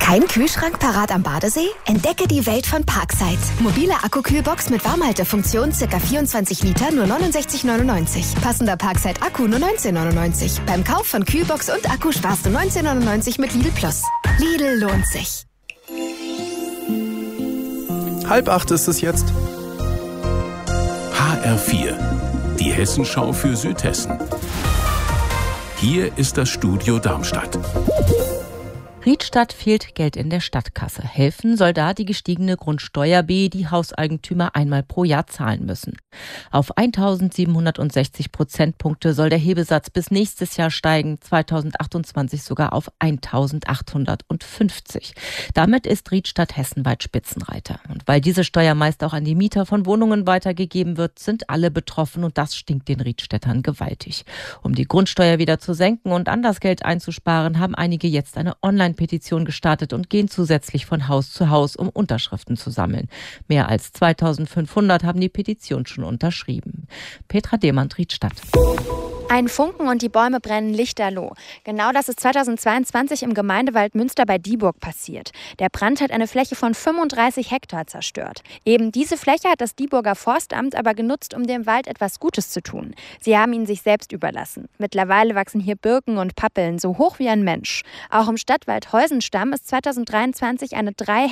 Kein Kühlschrank parat am Badesee? Entdecke die Welt von Parkside. Mobile Akkukühlbox mit Warmhaltefunktion, ca. 24 Liter, nur 69,99. Passender Parkside-Akku nur 19,99. Beim Kauf von Kühlbox und Akku sparst du 19,99 mit Lidl Plus. Lidl lohnt sich. 7:30 ist es jetzt. HR4, die Hessenschau für Südhessen. Hier ist das Studio Darmstadt. Riedstadt fehlt Geld in der Stadtkasse. Helfen soll da die gestiegene Grundsteuer B, die Hauseigentümer einmal pro Jahr zahlen müssen. Auf 1.760 Prozentpunkte soll der Hebesatz bis nächstes Jahr steigen, 2028 sogar auf 1.850. Damit ist Riedstadt hessenweit Spitzenreiter. Und weil diese Steuer meist auch an die Mieter von Wohnungen weitergegeben wird, sind alle betroffen und das stinkt den Riedstädtern gewaltig. Um die Grundsteuer wieder zu senken und anders Geld einzusparen, haben einige jetzt eine Online-Petition gestartet und gehen zusätzlich von Haus zu Haus, um Unterschriften zu sammeln. Mehr als 2.500 haben die Petition schon unterschrieben. Petra Demand, Riedstadt. Ein Funken und die Bäume brennen lichterloh. Genau das ist 2022 im Gemeindewald Münster bei Dieburg passiert. Der Brand hat eine Fläche von 35 Hektar zerstört. Eben diese Fläche hat das Dieburger Forstamt aber genutzt, um dem Wald etwas Gutes zu tun. Sie haben ihn sich selbst überlassen. Mittlerweile wachsen hier Birken und Pappeln, so hoch wie ein Mensch. Auch im Stadtwald Heusenstamm ist 2023 eine 3